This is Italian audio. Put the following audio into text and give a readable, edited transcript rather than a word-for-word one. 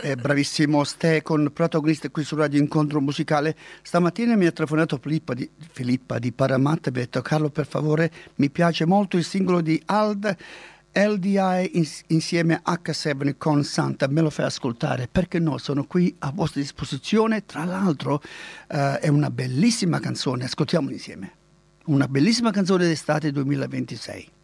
Bravissimo Ste con protagonista qui su Radio Incontro Musicale. Stamattina mi ha telefonato Filippa di Paramat e mi ha detto: Carlo, per favore, mi piace molto il singolo di Ald LDI insieme a H7 con Santa, me lo fai ascoltare? Perché no, sono qui a vostra disposizione. Tra l'altro è una bellissima canzone, ascoltiamola insieme. Una bellissima canzone d'estate 2026.